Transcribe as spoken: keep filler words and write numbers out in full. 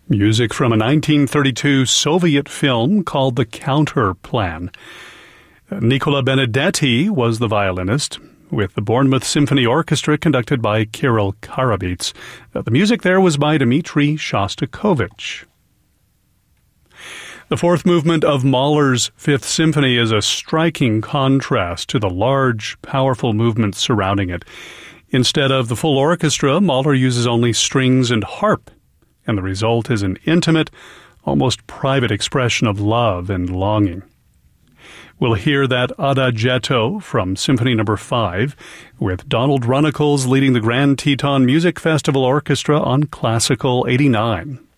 Music from a nineteen thirty-two Soviet film called The Counter Plan. Nicola Benedetti was the violinist, with the Bournemouth Symphony Orchestra conducted by Kirill Karabits. The music there was by Dmitri Shostakovich. The fourth movement of Mahler's Fifth Symphony is a striking contrast to the large, powerful movements surrounding it. Instead of the full orchestra, Mahler uses only strings and harp, and the result is an intimate, almost private expression of love and longing. We'll hear that Adagietto from Symphony Number five, with Donald Runnicles leading the Grand Teton Music Festival Orchestra on Classical eighty-nine.